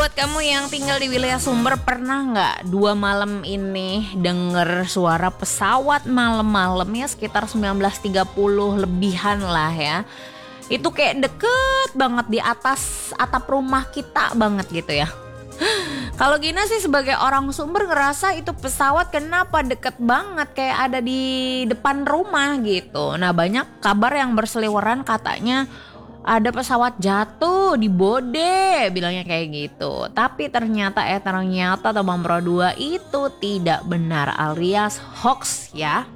buat kamu yang tinggal di wilayah Sumber, pernah nggak 2 malam ini denger suara pesawat malam-malam ya sekitar 19.30 lebihan lah ya. Itu kayak deket banget di atas atap rumah kita banget gitu ya. Kalau Gina sih sebagai orang Sumber ngerasa itu pesawat kenapa deket banget kayak ada di depan rumah gitu. Nah banyak kabar yang berseliweran katanya ada pesawat jatuh di Bode, bilangnya kayak gitu. Tapi ternyata Teman Pro 2 itu tidak benar alias hoax ya.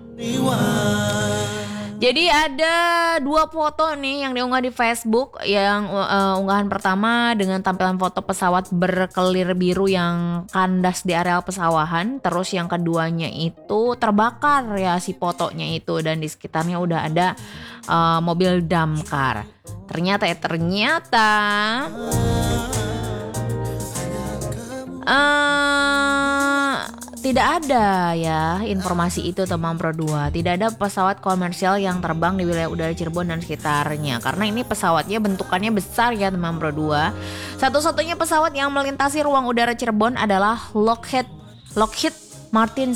Jadi ada 2 foto nih yang diunggah di Facebook. Yang unggahan pertama dengan tampilan foto pesawat berkelir biru yang kandas di areal pesawahan. Terus yang keduanya itu terbakar ya si fotonya itu. Dan di sekitarnya udah ada mobil damkar. Ternyata tidak ada ya informasi itu teman Pro 2. Tidak ada pesawat komersial yang terbang di wilayah udara Cirebon dan sekitarnya. Karena ini pesawatnya bentukannya besar ya teman Pro 2. Satu-satunya pesawat yang melintasi ruang udara Cirebon adalah Lockheed Martin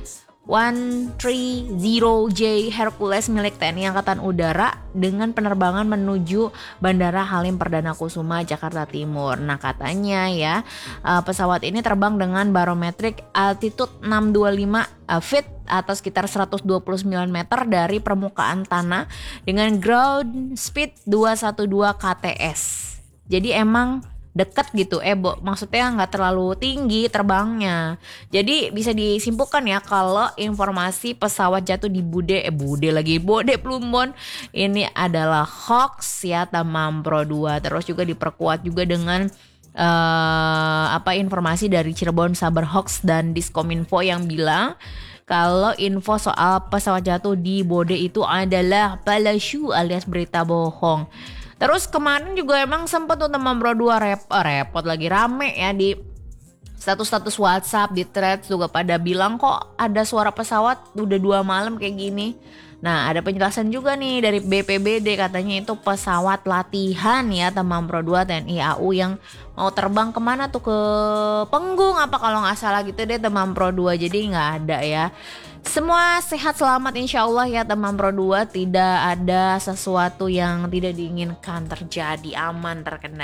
C-130J Hercules milik TNI Angkatan Udara dengan penerbangan menuju Bandara Halim Perdana Kusuma, Jakarta Timur. Nah katanya ya pesawat ini terbang dengan barometric altitude 625 feet atau sekitar 129 meter dari permukaan tanah dengan ground speed 212 kts. Jadi emang deket gitu, maksudnya nggak terlalu tinggi terbangnya. Jadi bisa disimpulkan ya kalau informasi pesawat jatuh di Bode Plumbon ini adalah hoax ya teman Pro 2. Terus juga diperkuat juga dengan informasi dari Cirebon Saber Hoax dan Diskominfo yang bilang kalau info soal pesawat jatuh di Bode itu adalah palsu alias berita bohong. Terus kemarin juga emang sempet tuh teman Pro 2 repot lagi rame ya di status WhatsApp, di threads juga pada bilang kok ada suara pesawat udah 2 malam kayak gini. Nah ada penjelasan juga nih dari BPBD, katanya itu pesawat latihan ya teman Pro 2 TNI AU yang mau terbang kemana tuh, ke Penggung apa kalau nggak salah gitu deh teman Pro 2. Jadi nggak ada ya. Semua sehat selamat insya Allah ya teman Pro 2, tidak ada sesuatu yang tidak diinginkan terjadi, aman terkena.